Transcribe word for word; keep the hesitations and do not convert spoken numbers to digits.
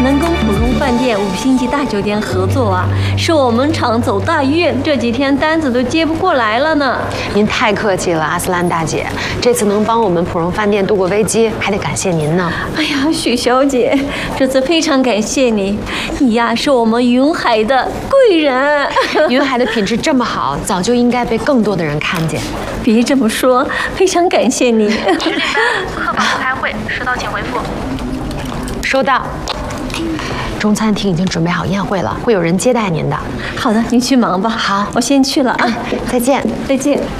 能跟普荣饭店五星级大酒店合作啊，是我们厂走大运，这几天单子都接不过来了呢。 您太客气了，阿斯兰大姐，这次能帮我们普荣饭店度过危机，还得感谢您呢。 哎呀，许小姐，这次非常感谢你，你呀是我们云海的贵人。 云海的品质这么好，早就应该被更多的人看见。 别这么说，非常感谢你。 十点半，客房部开会，收到请回复。 收到。中餐厅已经准备好宴会了，会有人接待您的。 好的，您去忙吧。 好， 我先去了啊。 再见， 再见。